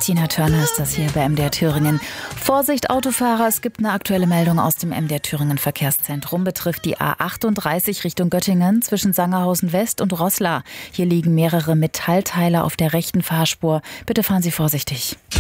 Tina Turner ist das hier bei MDR Thüringen. Vorsicht Autofahrer, es gibt eine aktuelle Meldung aus dem MDR Thüringen Verkehrszentrum. Betrifft die A38 Richtung Göttingen zwischen Sangerhausen West und Roßla. Hier liegen mehrere Metallteile auf der rechten Fahrspur. Bitte fahren Sie vorsichtig.